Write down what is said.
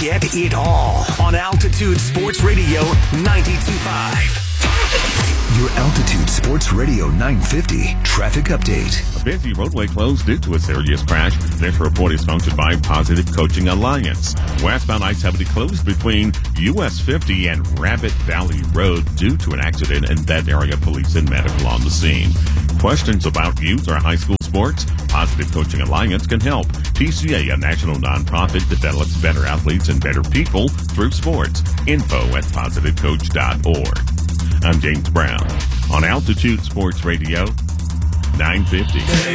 get it all on Altitude Sports Radio 92.5. Your Altitude Sports Radio 950 traffic update. A busy roadway closed due to a serious crash. This report is sponsored by Positive Coaching Alliance. Westbound I-70 closed between US 50 and Rabbit Valley Road due to an accident, in that area. Police and medical on the scene. Questions about youth or high school sports? Positive Coaching Alliance can help. PCA, a national nonprofit, develops better athletes and better people through sports. info@positivecoach.org. I'm James Brown on Altitude Sports Radio 950.